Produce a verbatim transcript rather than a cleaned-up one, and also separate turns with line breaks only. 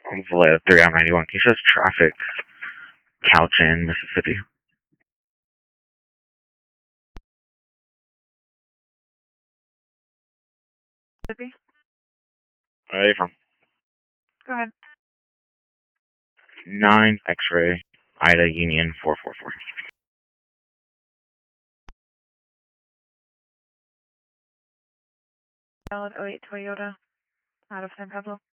Vallejo three on ninety-one. He says traffic, Cowichan, Mississippi.
Mississippi?
Where are you from?
Go ahead.
nine X-ray, Ida Union four four four.
Valid oh eight Toyota out of San Pablo.